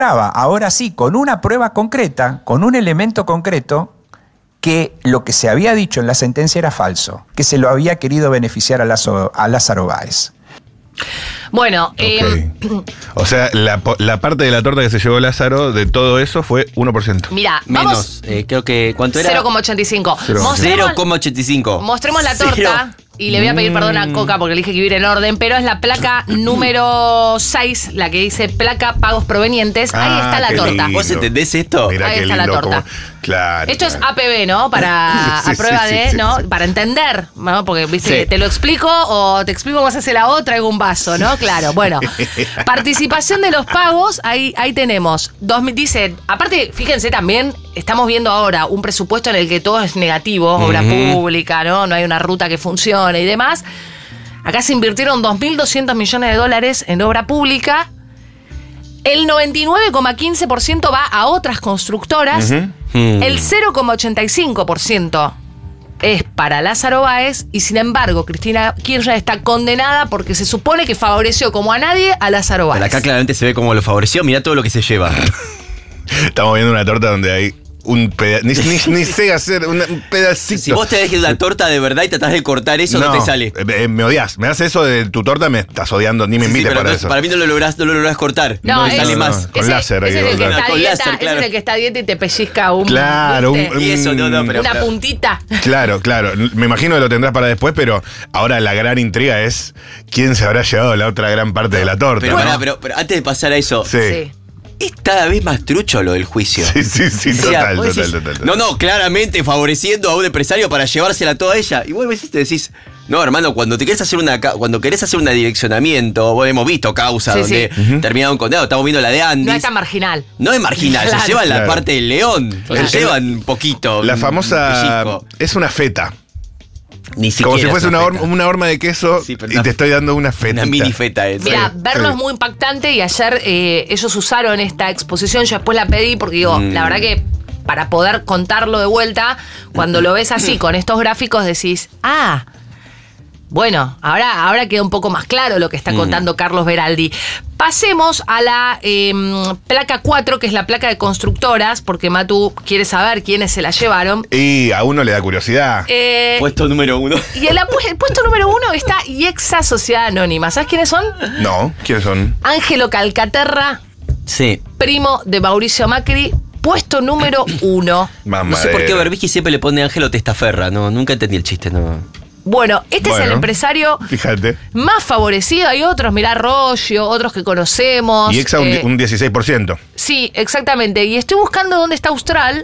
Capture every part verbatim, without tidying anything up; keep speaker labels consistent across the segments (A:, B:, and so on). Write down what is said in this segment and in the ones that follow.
A: ahora sí, con una prueba concreta, con un elemento concreto, que lo que se había dicho en la sentencia era falso, que se lo había querido beneficiar a, Lazo, a Lázaro Báez.
B: Bueno,
C: okay.
B: eh,
C: o sea, la, la parte de la torta que se llevó Lázaro de todo eso fue uno por ciento.
B: Mira,
D: menos, eh, creo que, ¿cuánto era?
B: cero coma ochenta y cinco.
D: cero coma ochenta y cinco.
B: Mostremos la torta. Cero. Y le voy a pedir perdón a Coca porque le dije que iba a ir en orden, pero es la placa número seis, la que dice placa pagos provenientes.
C: Ah,
B: ahí está la torta.
C: lindo.
D: ¿Vos entendés esto?
C: Mirá
B: ahí
C: qué
B: está
C: lindo,
B: la torta.
C: Como, claro.
B: Esto
C: claro.
B: es A P B, ¿no? Para
C: Sí,
B: a prueba
C: sí,
B: de,
C: sí,
B: ¿no?
C: sí.
B: Para entender, ¿no? Porque, viste,
D: Sí.
B: te lo explico o te explico cómo se hace la otra en un vaso, ¿no? Claro, bueno. Participación de los pagos, ahí, ahí tenemos. Dos, dice, aparte, fíjense también, estamos viendo ahora un presupuesto en el que todo es negativo, uh-huh. obra pública, ¿no? No hay una ruta que funcione y demás. Acá se invirtieron dos mil doscientos millones de dólares en obra pública. El noventa y nueve coma quince por ciento va a otras constructoras.
C: Uh-huh.
D: Hmm.
B: El cero coma ochenta y cinco por ciento es para Lázaro Báez. Y sin embargo, Cristina Kirchner está condenada porque se supone que favoreció como a nadie a Lázaro Báez.
D: Pero acá claramente se ve cómo lo favoreció. Mirá todo lo que se lleva.
C: Estamos viendo una torta donde hay un pedacito. Ni, ni, ni sé hacer una, un pedacito.
D: Si vos te dejes una torta de verdad y tratás de cortar eso, no, no te sale.
C: Eh, me odias. Me haces eso de tu torta, me estás odiando. Ni me
D: sí,
C: invites
D: sí,
C: para
D: no,
C: eso.
D: Para mí no lo lográs, no lo lográs cortar.
B: No,
D: No,
B: es,
D: sale
C: no,
D: más.
C: no, con
B: ese,
C: láser.
B: Ese es el que
C: cortar.
B: está
D: Con
B: dieta,
D: láser, claro.
B: ese es el que está dieta y te pellizca un.
C: Claro,
B: ¿viste?
C: un,
D: Y eso, no, no, pero-
B: Una puntita.
C: Claro, claro. Me imagino que lo tendrás para después, pero ahora la gran intriga es quién se habrá llevado la otra gran parte de la torta.
D: Pero,
C: ¿no?
D: pará, pero, pero antes de pasar a eso,
C: Sí.
B: Sí.
D: es cada vez más trucho lo del juicio.
C: Sí, sí, sí,
D: O sea,
C: total,
D: vos
C: total,
D: decís,
C: total, total.
D: No, no, claramente favoreciendo a un empresario para llevársela toda ella. Y vos decís, te decís, no, hermano, cuando te querés hacer una ca- cuando querés hacer un direccionamiento, vos hemos visto causas
B: Sí,
D: donde
B: sí.
C: Ujú.
D: terminaron condenados, estamos viendo la de Andy.
B: No es tan marginal.
D: No es marginal,
B: Claro.
D: se llevan la
C: Claro.
D: parte del león.
B: Claro.
D: Se llevan un poquito.
C: La
D: un
C: famosa
D: pellizco.
C: es una feta.
D: Ni siquiera
C: Como si
D: es
C: fuese una,
D: feta.
C: horma, una horma de queso
D: Sí, pero
C: y
D: una-
C: te estoy dando una feta.
D: Una mini feta es.
B: Mira,
C: Sí,
B: verlo
C: sí.
B: es muy impactante y ayer eh, ellos usaron esta exposición, yo después la pedí porque digo,
D: Mm.
B: la verdad que para poder contarlo de vuelta, cuando lo ves así con estos gráficos decís, ah, bueno, ahora, ahora queda un poco más claro lo que está contando Carlos Beraldi. Pasemos a la eh, placa cuatro, que es la placa de constructoras, porque Matu quiere saber quiénes se la llevaron.
C: Y a uno le da curiosidad.
B: Eh,
D: Puesto número uno.
B: y el, apu- el puesto número uno está IEXA Sociedad Anónima. ¿Sabes quiénes son?
C: No, ¿quiénes son?
B: Ángelo Calcaterra,
D: Sí.
B: primo de Mauricio Macri, puesto número uno.
C: Mamá
D: No sé por qué
C: de-
D: Berbisky siempre le pone Ángelo Testaferra. No, nunca entendí el chiste, no.
B: Bueno, este es el
C: Bueno.
B: empresario
C: Fíjate.
B: más favorecido. Hay otros, mirá, Arroyo, otros que conocemos.
C: Y Exa un,
B: Eh,
C: un dieciséis por ciento.
B: Sí, exactamente. Y estoy buscando dónde está Austral.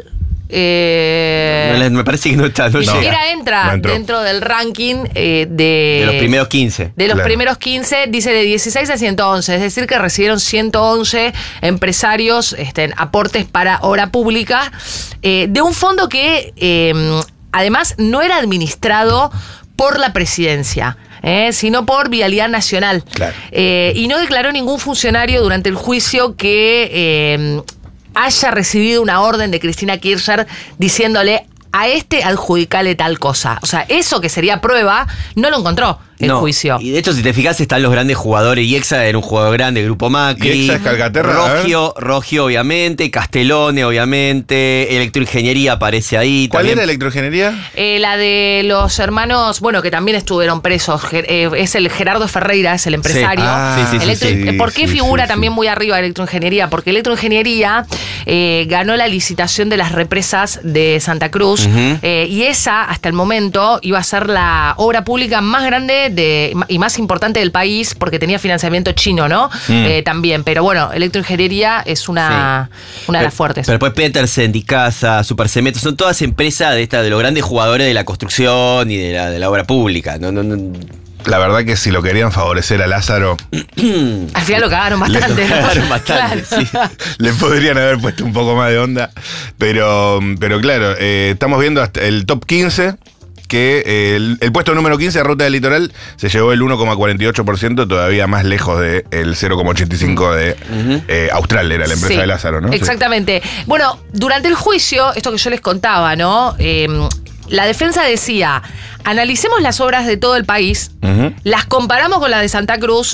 B: Eh,
D: No, me parece que no está. No
B: ni
D: llega.
B: siquiera entra
C: no entró.
B: dentro del ranking eh, de,
D: De los primeros quince.
B: De los
C: Claro.
B: primeros quince, dice de dieciséis a ciento once, es decir, que recibieron ciento once empresarios este, aportes para obra pública eh, de un fondo que eh, además no era administrado por la presidencia. Eh, sino por Vialidad Nacional.
C: Claro.
B: Eh, y no declaró ningún funcionario durante el juicio que eh, haya recibido una orden de Cristina Kirchner diciéndole a este adjudicale tal cosa. O sea, eso que sería prueba, no lo encontró el
D: No,
B: juicio.
D: Y de hecho, si te fijas, están los grandes jugadores. Iexa era un jugador grande, Grupo Macri.
C: Iexa es Calcaterra, a ver.
D: Rogio, Rogio, obviamente. Castellone, obviamente. Electroingeniería aparece ahí.
C: ¿Cuál
D: también.
C: era electroingeniería?
B: Eh, la de los hermanos, bueno, que también estuvieron presos, Ger- eh, es el Gerardo Ferreira, es el empresario.
C: Ah,
D: sí, sí, sí,
B: Electro-
C: sí,
B: eh, ¿Por qué
C: sí,
B: figura
C: sí,
B: también
C: sí.
B: muy arriba de electroingeniería? Porque electroingeniería eh, ganó la licitación de las represas de Santa Cruz
D: Ujú.
B: eh, y esa, hasta el momento, iba a ser la obra pública más grande de, y más importante del país porque tenía financiamiento chino, ¿no?
C: Mm.
B: Eh, también, pero bueno, electroingeniería es una, una de las fuertes.
D: Pero después Petersen, Dicasa, Supercemento, son todas empresas de esta, de los grandes jugadores de la construcción y de la, de la obra pública. No, no, no.
C: La verdad que si lo querían favorecer a Lázaro,
B: Al final lo cagaron bastante.
C: Le
B: ¿no?
D: cagaron bastante,
B: Claro.
D: sí.
C: le podrían haber puesto un poco más de onda. Pero, pero claro, eh, estamos viendo hasta el top quince, que eh, el, el puesto número quince de Ruta del Litoral se llevó el uno coma cuarenta y ocho por ciento, todavía más lejos del cero coma ochenta y cinco por ciento de eh, Austral, era la empresa
B: Sí,
C: de Lázaro, ¿no? Sí.
B: Exactamente. Bueno, durante el juicio, esto que yo les contaba, ¿no? Eh, la defensa decía, analicemos las obras de todo el país,
C: Ujú.
B: las comparamos con las de Santa Cruz,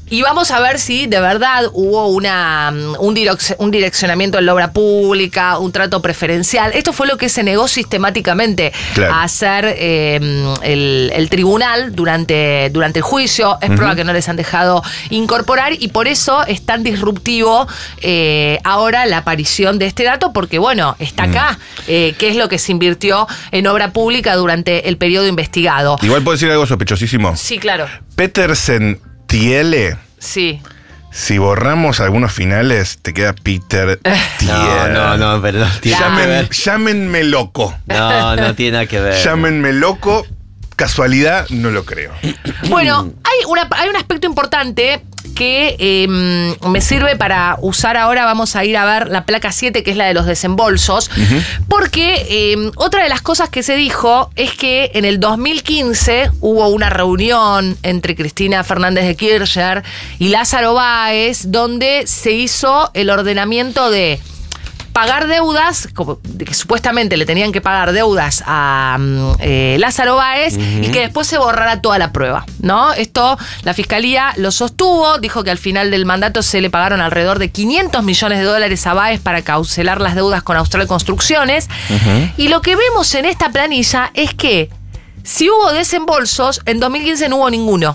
B: Y vamos a ver si de verdad hubo una, un, direc- un direccionamiento en la obra pública, un trato preferencial. Esto fue lo que se negó sistemáticamente
C: Claro.
B: a hacer eh, el, el tribunal durante, durante el juicio. Es uh-huh. prueba que no les han dejado incorporar y por eso es tan disruptivo eh, ahora la aparición de este dato, porque bueno, está acá, uh-huh. eh, qué es lo que se invirtió en obra pública durante el periodo investigado.
C: Igual puedo decir algo sospechosísimo.
B: Sí, claro.
C: Petersen Thiele.
B: Sí.
C: Si borramos algunos finales, te queda Peter Thiele.
D: No, no, no, perdón.
C: Llamen, llámenme loco.
D: No, no tiene nada que ver.
C: Llámenme loco. Casualidad, no lo creo.
B: Bueno, hay, una, hay un aspecto importante que eh, me sirve para usar ahora. Vamos a ir a ver la placa siete, que es la de los desembolsos, uh-huh. porque eh, otra de las cosas que se dijo es que en el dos mil quince hubo una reunión entre Cristina Fernández de Kirchner y Lázaro Báez, donde se hizo el ordenamiento de pagar deudas, como que supuestamente le tenían que pagar deudas a eh, Lázaro Báez, uh-huh. y que después se borrara toda la prueba, ¿no? Esto la Fiscalía lo sostuvo, dijo que al final del mandato se le pagaron alrededor de quinientos millones de dólares a Báez para cancelar las deudas con Austral Construcciones, uh-huh. y lo que vemos en esta planilla es que si hubo desembolsos, en dos mil quince no hubo ninguno.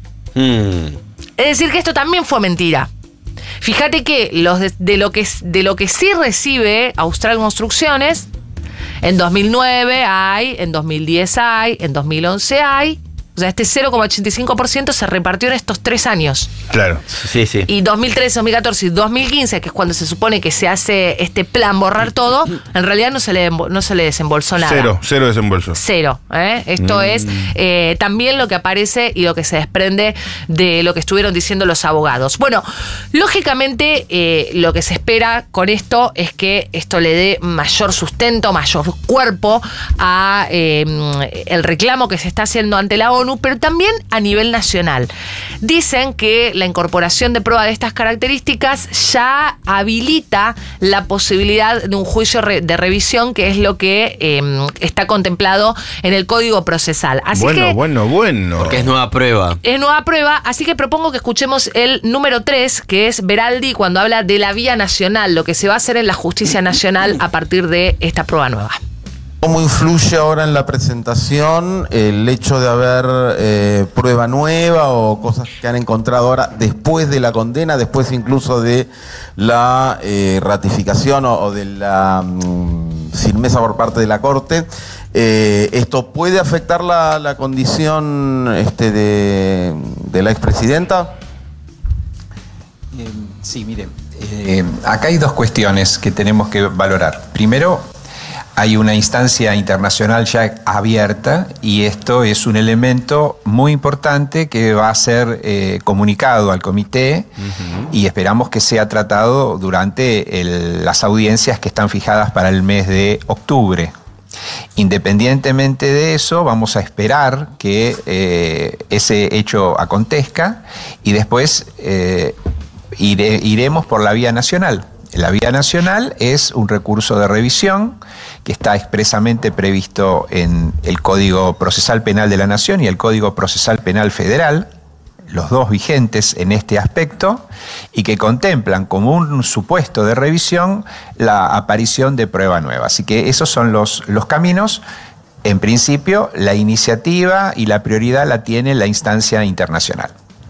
B: Mm. Es decir, que esto también fue mentira. Fíjate que, los de, de, lo que de lo que sí recibe Austral Construcciones, en dos mil nueve hay, en dos mil diez hay, en dos mil once hay. O sea, este cero coma ochenta y cinco por ciento se repartió en estos tres años.
C: Claro.
D: Sí, sí.
B: Y dos mil trece, dos mil catorce y dos mil quince, que es cuando se supone que se hace este plan borrar todo, en realidad no se le, no se le desembolsó nada.
C: Cero, cero desembolso.
B: Cero. ¿eh? Esto mm. es eh, también lo que aparece y lo que se desprende de lo que estuvieron diciendo los abogados. Bueno, lógicamente eh, lo que se espera con esto es que esto le dé mayor sustento, mayor cuerpo a eh, el reclamo que se está haciendo ante la ONU, pero también a nivel nacional. Dicen que la incorporación de prueba de estas características ya habilita la posibilidad de un juicio de revisión, que es lo que eh, está contemplado en el Código Procesal. Así
C: bueno,
B: que,
C: bueno, bueno.
D: Porque es nueva prueba.
B: Es nueva prueba, así que propongo que escuchemos el número tres, que es Veraldi, cuando habla de la vía nacional, lo que se va a hacer en la justicia nacional a partir de esta prueba nueva.
E: ¿Cómo influye ahora en la presentación el hecho de haber eh, prueba nueva o cosas que han encontrado ahora después de la condena, después incluso de la eh, ratificación o, o de la mm, firmeza por parte de la Corte? Eh, ¿Esto puede afectar la, la condición este, de, de la expresidenta?
A: Eh, sí, mire, eh, acá hay dos cuestiones que tenemos que valorar. Primero, hay una instancia internacional ya abierta y esto es un elemento muy importante que va a ser eh, comunicado al comité, uh-huh. y esperamos que sea tratado durante el, las audiencias que están fijadas para el mes de octubre. Independientemente de eso, vamos a esperar que eh, ese hecho acontezca y después eh, ire, iremos por la vía nacional. La vía nacional es un recurso de revisión que está expresamente previsto en el Código Procesal Penal de la Nación y el Código Procesal Penal Federal, los dos vigentes en este aspecto, y que contemplan como un supuesto de revisión la aparición de prueba nueva. Así que esos son los, los caminos. En principio, la iniciativa y la prioridad la tiene la instancia internacional.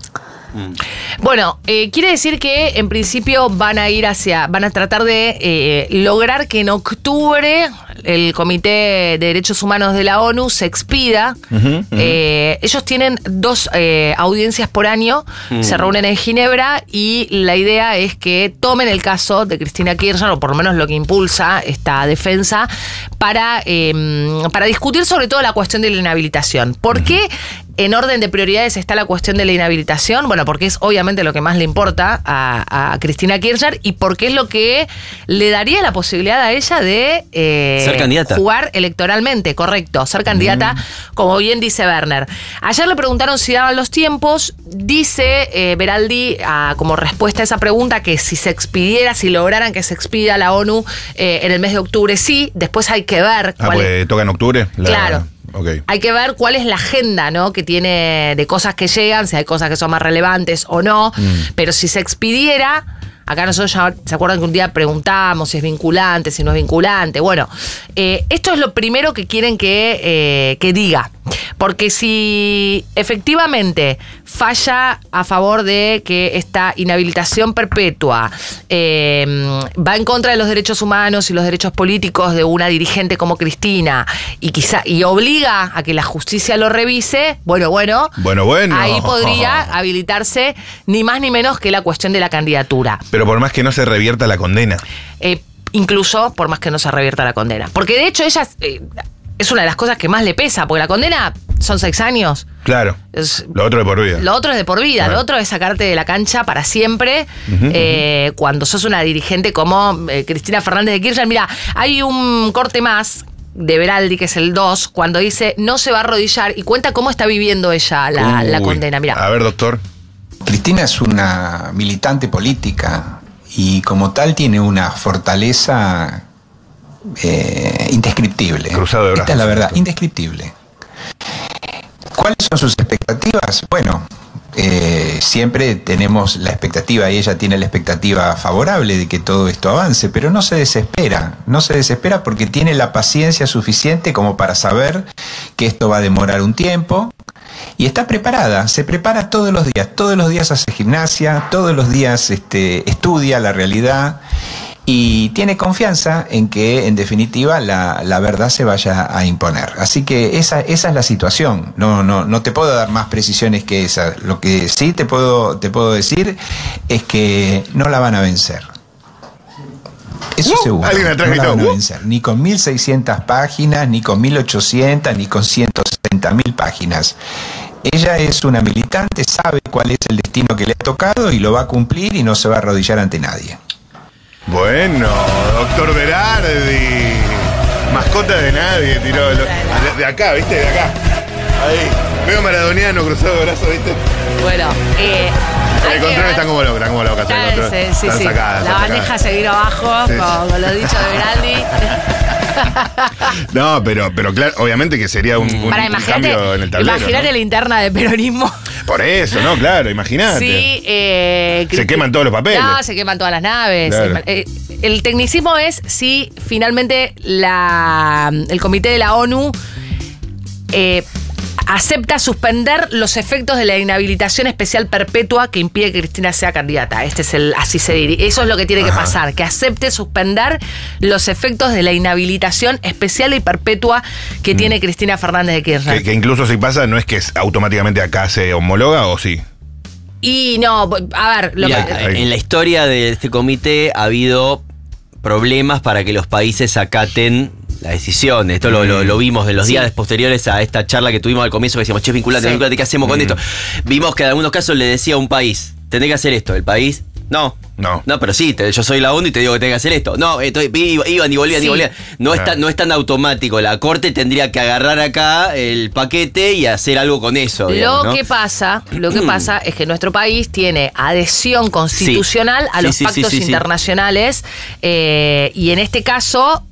B: Bueno, eh, quiere decir que en principio van a ir hacia, van a tratar de eh, lograr que en octubre el Comité de Derechos Humanos de la ONU se expida. Uh-huh, uh-huh. Eh, ellos tienen dos eh, audiencias por año, uh-huh. se reúnen en Ginebra y la idea es que tomen el caso de Cristina Kirchner, o por lo menos lo que impulsa esta defensa, para, eh, para discutir sobre todo la cuestión de la inhabilitación. ¿Por uh-huh. qué en orden de prioridades está la cuestión de la inhabilitación? Bueno, porque es obviamente lo que más le importa a, a Cristina Kirchner y porque es lo que le daría la posibilidad a ella de eh,
D: ser candidata,
B: jugar electoralmente, correcto, ser candidata, mm. como bien dice Werner. Ayer le preguntaron si daban los tiempos, dice eh, Veraldi a, como respuesta a esa pregunta que si se expidiera, si lograran que se expida la ONU eh, en el mes de octubre, sí, después hay que ver
C: ah,
B: cuál
C: pues
B: es.
C: Toca en octubre. La...
B: Claro.
C: Ok.
B: Hay que ver cuál es la agenda, ¿no? Que tiene de cosas que llegan, si hay cosas que son más relevantes o no. Mm. Pero si se expidiera, acá nosotros ya, ¿se acuerdan que un día preguntamos si es vinculante, si no es vinculante? Bueno, eh, esto es lo primero que quieren que, eh, que diga. Porque si efectivamente falla a favor de que esta inhabilitación perpetua eh, va en contra de los derechos humanos y los derechos políticos de una dirigente como Cristina y quizá y obliga a que la justicia lo revise, bueno, bueno,
C: bueno, bueno.
B: ahí podría habilitarse ni más ni menos que la cuestión de la candidatura.
C: Pero por más que no se revierta la condena.
B: Eh, incluso por más que no se revierta la condena. Porque de hecho ella... Eh, es una de las cosas que más le pesa, porque la condena son seis años.
C: Claro. Es, lo otro es de por vida.
B: Lo otro es de por vida. Claro. Lo otro es sacarte de la cancha para siempre. Uh-huh, eh, uh-huh. Cuando sos una dirigente como eh, Cristina Fernández de Kirchner. Mira, hay un corte más de Beraldi, que es el dos, cuando dice no se va a arrodillar y cuenta cómo está viviendo ella la, la condena. Mira.
C: A ver, doctor.
A: Cristina es una militante política y como tal tiene una fortaleza Eh, indescriptible.
C: Cruzado de brazos.
A: Esta es la verdad, indescriptible. ¿Cuáles son sus expectativas? Bueno, eh, siempre tenemos la expectativa, y ella tiene la expectativa favorable de que todo esto avance, pero no se desespera, no se desespera porque tiene la paciencia suficiente como para saber que esto va a demorar un tiempo. Y está preparada, se prepara todos los días, todos los días hace gimnasia, todos los días este, estudia la realidad. Y tiene confianza en que, en definitiva, la, la verdad se vaya a imponer. Así que esa, esa es la situación. No, no, no te puedo dar más precisiones que esa. Lo que sí te puedo, te puedo decir es que no la van a vencer. Eso
C: uh,
A: seguro.
C: ¿Alguien atrás
A: no la van a
C: uh.
A: vencer. Ni con mil seiscientas páginas, ni con mil ochocientas, ni con ciento setenta mil páginas. Ella es una militante, sabe cuál es el destino que le ha tocado y lo va a cumplir y no se va a arrodillar ante nadie.
C: Bueno, doctor Berardi, mascota de nadie, tiró de, de acá, ¿viste? De acá. Ahí, medio maradoniano, cruzado de brazos, ¿viste?
B: Bueno, eh...
C: El control están como locas, están como locas.
B: Claro, sí, sí,
C: están
B: sí.
C: sacadas.
B: La
C: están
B: bandeja
C: sacadas.
B: seguir abajo, sí, con, con los dichos de Beraldi.
C: No, pero, pero claro, obviamente que sería un, un,
B: Para,
C: un cambio en el tablero.
B: Imagínate, ¿no? La interna de peronismo.
C: Por eso, ¿no? Claro, imagínate.
B: Sí, eh,
C: se queman todos los papeles.
B: No, se queman todas las naves.
C: Claro.
B: Eh, el tecnicismo es si finalmente la, el comité de la ONU eh, acepta suspender los efectos de la inhabilitación especial perpetua que impide que Cristina sea candidata. Este es el, así se diría. Eso es lo que tiene que Ajá. pasar, que acepte suspender los efectos de la inhabilitación especial y perpetua que mm. tiene Cristina Fernández de Kirchner.
C: Que, que incluso si pasa, no es que automáticamente acá se homologa, ¿o sí?
B: Y no, a ver, lo
D: Mira,
B: que...
D: en la historia de este comité ha habido problemas para que los países acaten la decisión. Esto mm. lo, lo, lo vimos en los sí. días posteriores a esta charla que tuvimos al comienzo, que decíamos, che, vinculante, sí. vinculante, ¿qué hacemos mm. con esto? Vimos que en algunos casos le decía a un país, tenés que hacer esto. El país, no.
C: No.
D: No, pero sí, te, yo soy la ONU y te digo que tenés que hacer esto. No, esto, iban y volvían sí. y volvían. No, ah. es tan, no es tan automático. La Corte tendría que agarrar acá el paquete y hacer algo con eso. Digamos,
B: lo
D: ¿no?
B: que pasa, lo que pasa es que nuestro país tiene adhesión constitucional sí. a los sí, sí, pactos sí, sí, internacionales sí. Eh, y en este caso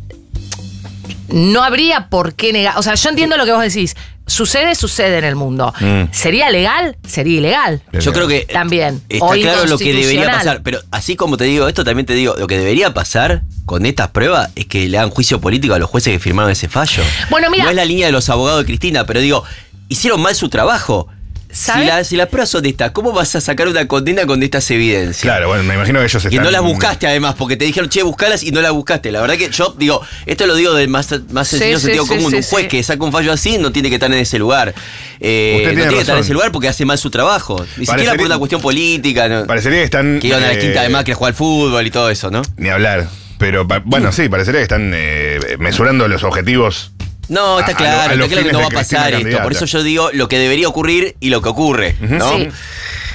B: no habría por qué negar. O sea, yo entiendo lo que vos decís. Sucede, sucede en el mundo. Mm. ¿Sería legal? Sería ilegal.
D: Yo creo que
B: también.
D: Está
B: o
D: claro lo que debería pasar. Pero así como te digo esto, también te digo, lo que debería pasar con estas pruebas es que le hagan juicio político a los jueces que firmaron ese fallo. Bueno, mira. No es la línea de los abogados de Cristina, pero digo, hicieron mal su trabajo. Si, la, si las pruebas son de estas, ¿cómo vas a sacar una condena con estas evidencias?
C: Claro, bueno, me imagino que ellos están...
D: Y no las buscaste además, porque te dijeron, che, buscalas y no las buscaste. La verdad que yo digo, esto lo digo del más, más sencillo sí, sentido sí, común. Sí, un juez sí. que saca un fallo así no tiene que estar en ese lugar. Eh, no tiene, tiene que estar en ese lugar porque hace mal su trabajo. Ni Parecería, siquiera por una cuestión política. ¿no?
C: Parecería que están...
D: Que iban a la
C: eh,
D: quinta de Macri a jugar al fútbol y todo eso, ¿no?
C: Ni hablar. Pero bueno, mm. sí, parecería que están eh, mesurando los objetivos.
D: No, está claro, a, a está claro que no va a pasar esto. Por eso yo digo lo que debería ocurrir y lo que ocurre, ¿no? Sí.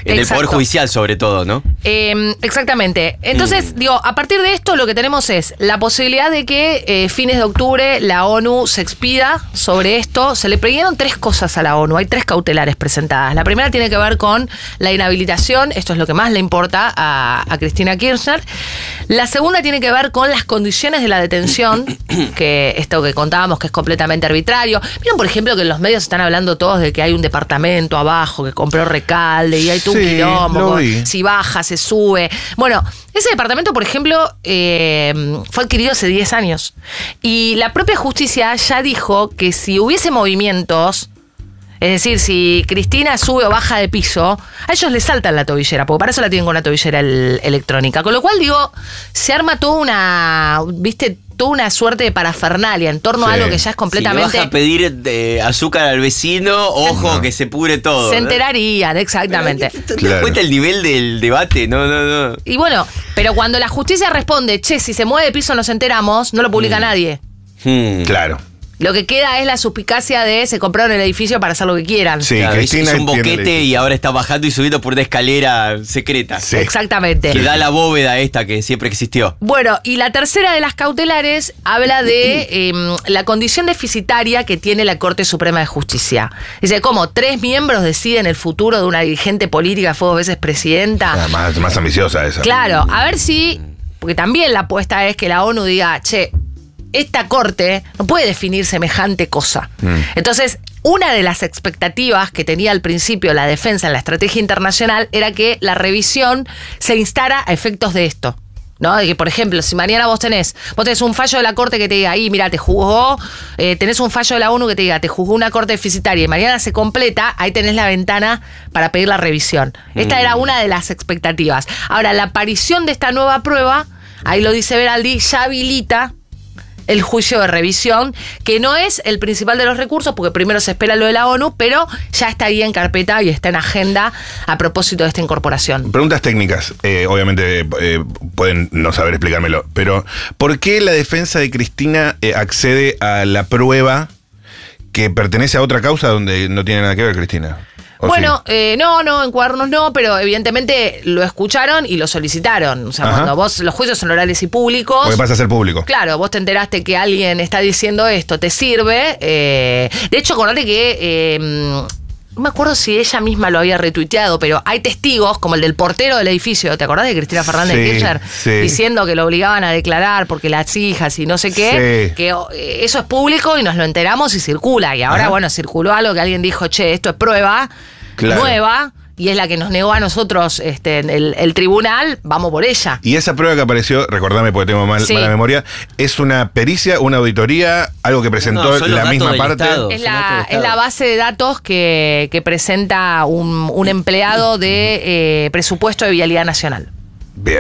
D: En Exacto. el Poder Judicial, sobre todo, ¿no?
B: Eh, exactamente. Entonces, mm. digo, a partir de esto lo que tenemos es la posibilidad de que eh, fines de octubre la ONU se expida sobre esto. Se le pidieron tres cosas a la ONU. Hay tres cautelares presentadas. La primera tiene que ver con la inhabilitación. Esto es lo que más le importa a, a Cristina Kirchner. La segunda tiene que ver con las condiciones de la detención, que esto que contábamos que es completamente arbitrario. Miren, por ejemplo, que en los medios están hablando todos de que hay un departamento abajo que compró Recalde y hay todo sí, un quilombo, si baja, se sube. Bueno, ese departamento, por ejemplo, eh, fue adquirido hace diez años. Y la propia justicia ya dijo que si hubiese movimientos, es decir, si Cristina sube o baja de piso, a ellos les saltan la tobillera, porque para eso la tienen con una tobillera el, electrónica. Con lo cual, digo, se arma toda una, viste, toda una suerte de parafernalia en torno sí. a algo que ya es completamente...
D: Si le vas a pedir de azúcar al vecino, ojo, no. que se pudre todo.
B: Se enterarían, ¿no? Exactamente.
D: ¿Te, te, te claro. das cuenta el nivel del debate? No, no, no.
B: Y bueno, pero cuando la justicia responde, che, si se mueve de piso nos enteramos, no lo publica mm. nadie.
C: Hmm. Claro.
B: Lo que queda es la suspicacia de se compraron el edificio para hacer lo que quieran.
D: Sí, claro, Cristina es un boquete y ahora está bajando y subiendo por una escalera secreta.
B: Sí. Exactamente.
D: Que da la bóveda esta que siempre existió.
B: Bueno, y la tercera de las cautelares habla de eh, la condición deficitaria que tiene la Corte Suprema de Justicia. Dice, ¿cómo? ¿Tres miembros deciden el futuro de una dirigente política que fue dos veces presidenta?
C: Ah, más, más ambiciosa esa.
B: Claro, a ver si... Porque también la apuesta es que la ONU diga, che... esta corte no puede definir semejante cosa. Mm. Entonces, una de las expectativas que tenía al principio la defensa en la estrategia internacional era que la revisión se instara a efectos de esto. ¿No? De que, por ejemplo, si mañana vos tenés, vos tenés un fallo de la Corte que te diga, ahí, mira, te juzgó, eh, tenés un fallo de la ONU que te diga, te juzgó una Corte deficitaria y mañana se completa, ahí tenés la ventana para pedir la revisión. Esta mm. era una de las expectativas. Ahora, la aparición de esta nueva prueba, ahí lo dice Veraldi, ya habilita el juicio de revisión, que no es el principal de los recursos, porque primero se espera lo de la ONU, pero ya está ahí en carpeta y está en agenda a propósito de esta incorporación.
C: Preguntas técnicas, eh, obviamente eh, pueden no saber explicármelo, pero ¿por qué la defensa de Cristina eh, accede a la prueba que pertenece a otra causa donde no tiene nada que ver Cristina?
B: Bueno, sí? eh, no, no, en cuadernos no, pero evidentemente lo escucharon y lo solicitaron. O sea, Ajá. cuando vos, los juicios son orales y públicos.
C: Porque pasa a ser público.
B: Claro, vos te enteraste que alguien está diciendo esto, te sirve. Eh, de hecho, acordate que... Eh, no me acuerdo si ella misma lo había retuiteado, pero hay testigos, como el del portero del edificio, ¿te acordás de Cristina Fernández sí, Kirchner? Sí. Diciendo que lo obligaban a declarar porque las hijas y no sé qué, sí. que eh, eso es público y nos lo enteramos y circula. Y ahora, Ajá. bueno, circuló algo que alguien dijo, che, esto es prueba claro. nueva, y es la que nos negó a nosotros este, el, el tribunal, vamos por ella.
C: Y esa prueba que apareció, recordame porque tengo mal, sí. mala memoria, ¿es una pericia, una auditoría, algo que presentó no, la misma parte?
B: Es la, es la base de datos que, que presenta un, un empleado de eh, presupuesto de Vialidad Nacional.
C: Bien.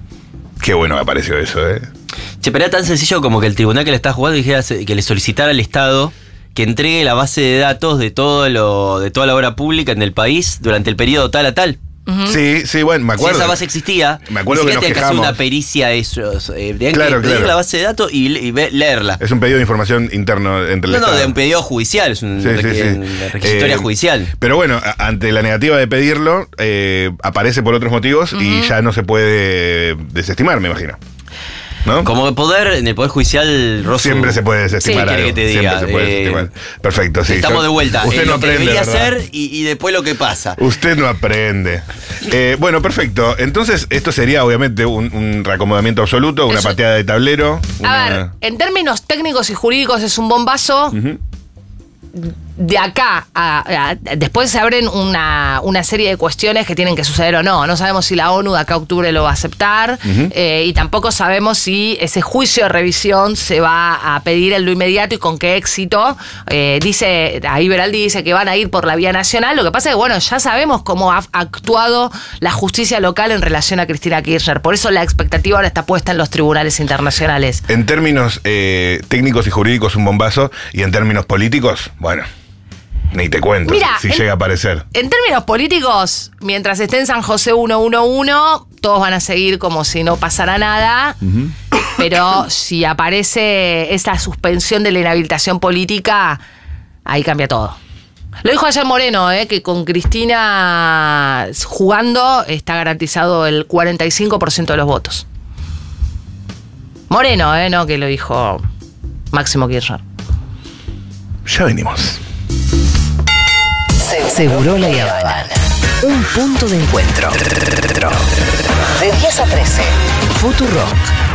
C: Qué bueno que apareció eso, ¿eh?
D: Che, pero era tan sencillo como que el tribunal que le está jugando dijera que le solicitara al Estado que entregue la base de datos de todo lo de toda la obra pública en el país durante el periodo tal a tal.
C: Uh-huh. Sí, sí, bueno, me acuerdo.
D: Si esa base existía,
C: me acuerdo que nos
D: que
C: quejamos.
D: hacer una pericia eso, eh, tenían
C: claro,
D: que pedir
C: claro.
D: la base de datos y, y leerla.
C: Es un pedido de información interno entre el
D: no,
C: Estado.
D: No, de un pedido judicial, es un
C: sí, sí, sí.
D: una requisitoria eh, judicial.
C: Pero bueno, a, ante la negativa de pedirlo, eh, aparece por otros motivos uh-huh. y ya no se puede desestimar, me imagino. ¿No?
D: Como poder, en el Poder Judicial, Rosu,
C: siempre se puede desestimar
D: sí,
C: algo.
D: Que te diga,
C: siempre se puede
D: eh,
C: desestimar. Perfecto, sí.
D: Estamos
C: Yo,
D: de vuelta.
C: Usted
D: eh,
C: no
D: lo
C: aprende,
D: que debería
C: ¿verdad?
D: hacer y, y después lo que pasa.
C: Usted no aprende. Eh, bueno, perfecto. Entonces, esto sería obviamente un, un reacomodamiento absoluto, una Eso. pateada de tablero. Una...
B: A ver, en términos técnicos y jurídicos es un bombazo. Uh-huh. De acá a, a, después se abren una, una serie de cuestiones que tienen que suceder o no. No sabemos si la ONU de acá a octubre lo va a aceptar uh-huh. eh, y tampoco sabemos si ese juicio de revisión se va a pedir en lo inmediato y con qué éxito. Eh, dice, ahí Veraldi dice que van a ir por la vía nacional. Lo que pasa es que, bueno, ya sabemos cómo ha actuado la justicia local en relación a Cristina Kirchner. Por eso la expectativa ahora está puesta en los tribunales internacionales.
C: En términos eh, técnicos y jurídicos, un bombazo. Y en términos políticos, bueno... Ni te cuento, Mira, si en, llega a aparecer.
B: En términos políticos, mientras esté en San José ciento once, todos van a seguir como si no pasara nada. Uh-huh. Pero si aparece esta suspensión de la inhabilitación política, ahí cambia todo. Lo dijo ayer Moreno, eh, que con Cristina jugando está garantizado el cuarenta y cinco por ciento de los votos. Moreno, eh, no que lo dijo Máximo Kirchner.
C: Ya venimos.
F: Seguro La Habana. Un punto de encuentro. De diez a trece. Futurock.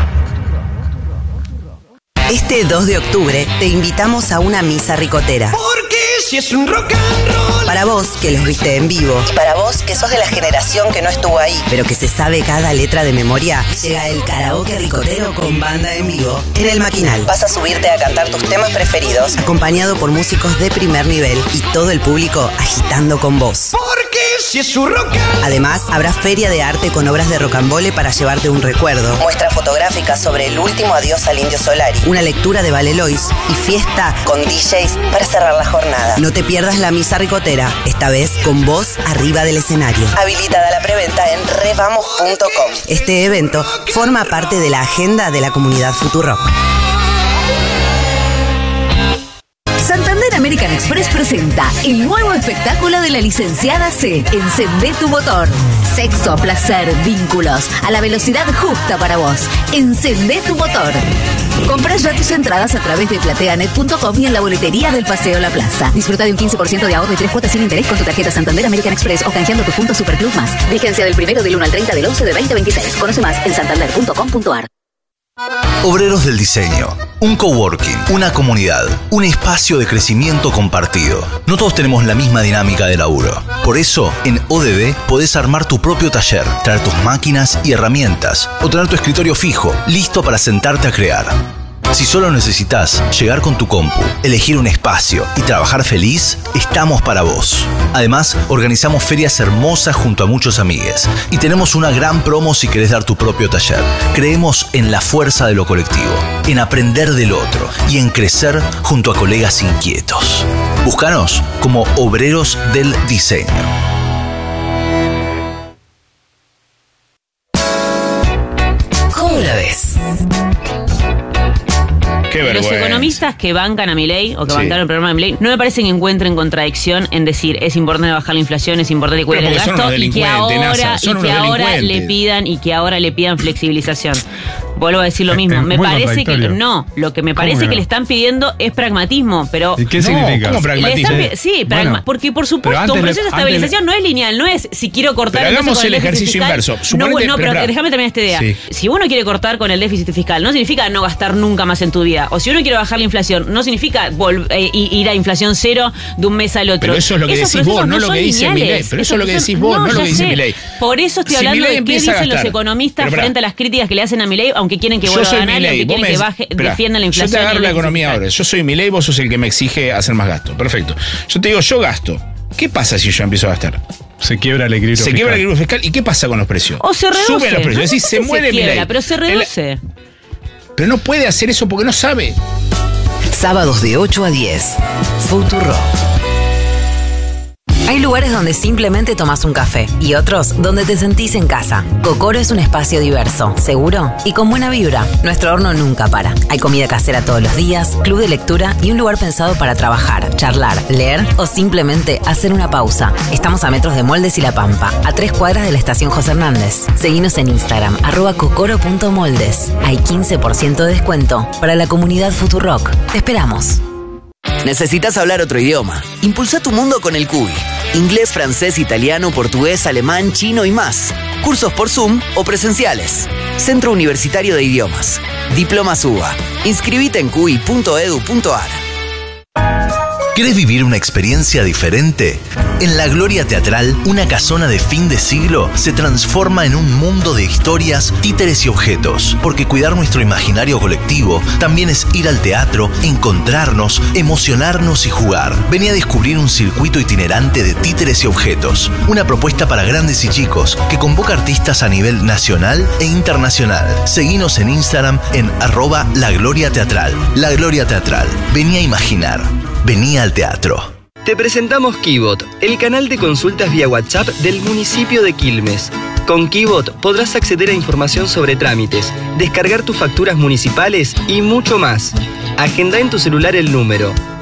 G: Este dos de octubre te invitamos a una misa ricotera.
H: Porque si es un rock and roll.
G: Para vos que los viste en vivo y para vos que sos de la generación que no estuvo ahí, pero que se sabe cada letra de memoria, llega el karaoke ricotero con banda en vivo en El Maquinal. Vas a subirte a cantar tus temas preferidos, acompañado por músicos de primer nivel y todo el público agitando con vos.
H: Porque si es un rock and...
G: Además, habrá feria de arte con obras de rocambole para llevarte un recuerdo, muestra fotográfica sobre el último adiós al Indio Solari, una lectura de Vale Lois y fiesta con D Js para cerrar la jornada. No te pierdas la misa ricotera, esta vez con vos arriba del escenario. Habilitada la preventa en revamos punto com. Este evento forma parte de la agenda de la comunidad Futurock.
F: Santander American Express presenta el nuevo espectáculo de la licenciada C. Encendé tu motor. Sexo, placer, vínculos, a la velocidad justa para vos. Encendé tu motor. Compra ya tus entradas a través de plateanet punto com y en la boletería del Paseo La Plaza. Disfruta de un quince por ciento de ahorro y tres cuotas sin interés con tu tarjeta Santander American Express o canjeando tus puntos Superclub Más. Vigencia del primero del uno al treinta del once de veinte veintiséis. Conoce más en santander punto com punto ar.
I: Obreros del Diseño, un coworking, una comunidad, un espacio de crecimiento compartido. No todos tenemos la misma dinámica de laburo. Por eso, en O D B podés armar tu propio taller, traer tus máquinas y herramientas, o tener tu escritorio fijo, listo para sentarte a crear. Si solo necesitas llegar con tu compu, elegir un espacio y trabajar feliz, estamos para vos. Además, organizamos ferias hermosas junto a muchos amigues y tenemos una gran promo si querés dar tu propio taller. Creemos en la fuerza de lo colectivo, en aprender del otro y en crecer junto a colegas inquietos. Búscanos como Obreros del Diseño.
F: ¿Cómo la ves?
J: Los economistas que bancan a Milei o que
C: Sí.
J: bancaron el programa de Milei no me parece que encuentren contradicción en decir es importante bajar la inflación, es importante cuidar el
C: Pero porque son
J: gasto
C: unos
J: y que
C: delincuentes,
J: ahora,
C: Nasa, son
J: y que
C: unos
J: ahora le
C: delincuentes.
J: pidan y que ahora le pidan flexibilización. Vuelvo a decir lo mismo.
K: Es
J: Me
K: muy
J: parece que
K: contradictorio.
J: no. Lo que me
K: ¿Cómo
J: parece
K: que
J: que
K: no?
J: le están pidiendo es pragmatismo, pero
K: ¿Y qué
C: No,
K: significa?
C: ¿cómo
J: le
C: pragmatismo?
J: están pi- sí, pragma-
K: Bueno,
J: porque por
K: pero
J: supuesto
K: antes
J: un
K: le-
J: proceso de
K: antes
J: estabilización no es lineal, no es si quiero cortar
C: Pero
J: entonces
C: hagamos
J: con
C: el
J: déficit
C: ejercicio
J: fiscal.
C: inverso.
J: No,
C: Suponete-
J: no,
C: pero
J: pero
C: pará.
J: déjame terminar esta idea.
C: Sí.
J: Si uno quiere cortar con el déficit fiscal, no significa no gastar nunca más en tu vida. O si uno quiere bajar la inflación, no significa vol- eh, ir a inflación cero de un mes al otro.
C: Pero eso es lo que
J: Esos
C: decís vos,
J: procesos
C: no lo
J: son
C: que dice
J: lineales.
C: Milei. Pero eso es lo que
J: Esos
C: decís vos, no lo
J: ya
C: que dice
J: sé.
C: Milei.
J: Por eso estoy
C: Si
J: hablando
C: Milei
J: de qué
C: empieza a
J: dicen los
C: gastar.
J: economistas
C: Pero pará.
J: frente a las críticas que le hacen a Milei, aunque quieren que
C: Yo
J: vuelva a
C: soy
J: ganar y
C: Milei,
J: aunque
C: vos
J: quieren
C: me
J: que
C: decís-
J: baje,
C: Esperá,
J: defiendan la
C: yo
J: inflación.
C: te
J: y
C: agarro
J: el
C: la
J: déficit
C: economía
J: fiscal.
C: ahora. Yo soy Milei, vos sos el que me exige hacer más gasto. Perfecto. Yo te digo, yo gasto. ¿Qué pasa si yo empiezo a gastar?
K: Se quiebra el equilibrio
C: Se
K: fiscal.
C: quiebra el equilibrio fiscal. ¿Y qué pasa con los precios?
J: O se reduce.
C: Suben los precios.
J: No
C: Es decir,
J: sé
C: se
J: si
C: muere
J: quiebra,
C: Milei.
J: pero se
C: El-
J: reduce.
C: Pero no puede hacer eso porque no sabe.
F: Sábados de ocho a diez. Futurock.
L: Hay lugares donde simplemente tomas un café y otros donde te sentís en casa. Cocoro es un espacio diverso, seguro y con buena vibra. Nuestro horno nunca para. Hay comida casera todos los días, club de lectura y un lugar pensado para trabajar, charlar, leer o simplemente hacer una pausa. Estamos a metros de Moldes y La Pampa, a tres cuadras de la estación José Hernández. Seguinos en Instagram, arroba cocoro punto moldes. Hay quince por ciento de descuento para la comunidad Futurock. Te esperamos.
M: ¿Necesitas hablar otro idioma? Impulsa tu mundo con el Cuy. Inglés, francés, italiano, portugués, alemán, chino y más. Cursos por Zoom o presenciales. Centro Universitario de Idiomas. Diplomas U B A. Inscribite en cuy punto edu punto ar.
I: ¿Querés vivir una experiencia diferente? En La Gloria Teatral, una casona de fin de siglo se transforma en un mundo de historias, títeres y objetos. Porque cuidar nuestro imaginario colectivo también es ir al teatro, encontrarnos, emocionarnos y jugar. Vení a descubrir un circuito itinerante de títeres y objetos. Una propuesta para grandes y chicos que convoca artistas a nivel nacional e internacional. Seguinos en Instagram en arroba La Gloria Teatral. La Gloria Teatral. Vení a imaginar. Vení al teatro.
N: Te presentamos Kibot, el canal de consultas vía WhatsApp del municipio de Quilmes. Con Kibot podrás acceder a información sobre trámites, descargar tus facturas municipales y mucho más. Agenda en tu celular el número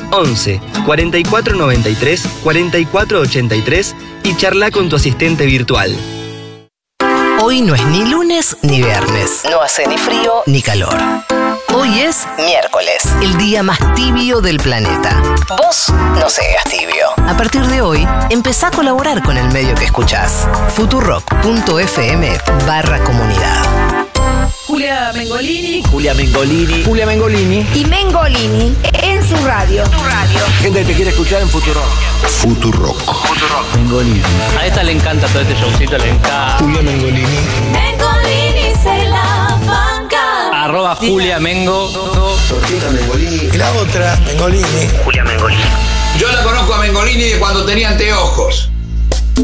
N: once, cuarenta y cuatro noventa y tres, cuarenta y cuatro ochenta y tres y charla con tu asistente virtual.
K: Hoy no es ni lunes ni viernes.
G: No hace ni frío
K: Ni calor. Hoy es
G: miércoles.
K: el día más tibio del planeta.
G: Vos no seas tibio.
K: A partir de hoy, empezá a colaborar con el medio que escuchás. Futurock.fm barra comunidad.
J: Julia Mengolini.
D: Julia Mengolini.
O: Julia Mengolini.
P: Y Mengolini en su radio.
O: Tu radio. Gente que te quiere escuchar en Futurock.
I: Futurock.
O: Futurock.
D: Mengolini. A esta le encanta todo este showcito, le encanta.
I: Julia Mengolini.
Q: Mengolini se la banca.
D: Arroba Julia Mengo.
O: Tortita Mengolini. Y la otra, Mengolini.
N: Julia Mengolini.
R: Yo la conozco a Mengolini de cuando tenía anteojos.